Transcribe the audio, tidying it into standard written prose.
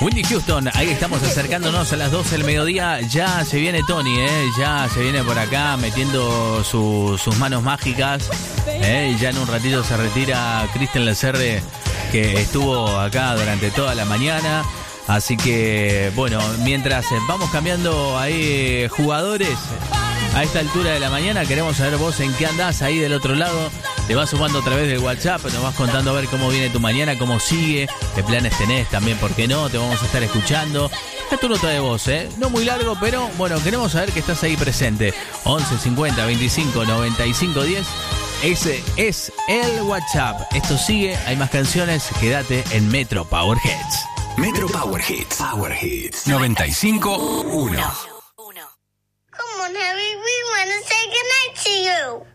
Whitney Houston, ahí estamos acercándonos a las 12 del mediodía. Ya se viene Tony, ya se viene por acá metiendo sus manos mágicas. Ya en un ratito se retira Cristian Lacerre, que estuvo acá durante toda la mañana. Así que, bueno, mientras vamos cambiando ahí jugadores a esta altura de la mañana, queremos saber vos en qué andás ahí del otro lado. Te vas sumando a través del WhatsApp, nos vas contando a ver cómo viene tu mañana, cómo sigue, qué planes tenés también, ¿por qué no? Te vamos a estar escuchando. Es tu nota de voz, no muy largo, pero bueno, queremos saber que estás ahí presente. 11 50 25 95 10. Ese es el WhatsApp. Esto sigue, hay más canciones, quédate en Metro Power Hits. Metro Power Hits. Power Hits 95.1. Come on, Harry, we want to say goodnight to you.